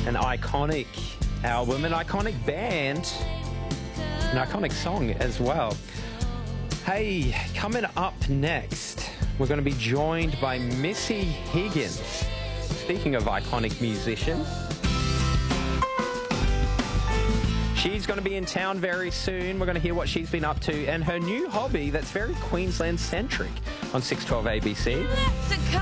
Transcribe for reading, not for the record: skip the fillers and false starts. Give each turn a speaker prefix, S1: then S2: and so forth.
S1: An iconic album, an iconic band, an iconic song as well. Hey, coming up next, we're going to be joined by Missy Higgins. Speaking of iconic musicians, she's going to be in town very soon. We're going to hear what she's been up to and her new hobby that's very Queensland-centric on 612 ABC.